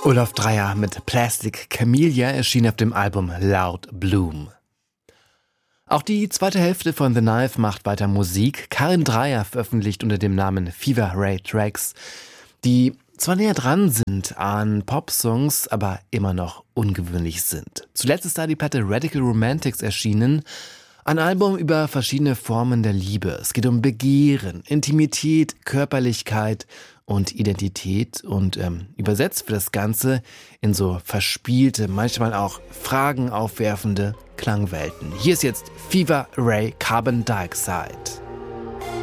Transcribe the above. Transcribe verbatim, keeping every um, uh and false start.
Olaf Dreier mit Plastic Camellia erschien auf dem Album Loud Bloom. Auch die zweite Hälfte von The Knife macht weiter Musik. Karin Dreier veröffentlicht unter dem Namen Fever Ray Tracks, die zwar näher dran sind an Popsongs, aber immer noch ungewöhnlich sind. Zuletzt ist da die Platte Radical Romantics erschienen, ein Album über verschiedene Formen der Liebe. Es geht um Begehren, Intimität, Körperlichkeit und Identität und ähm, übersetzt wird das Ganze in so verspielte, manchmal auch Fragen aufwerfende Klangwelten. Hier ist jetzt Fever Ray Carbon Dioxide.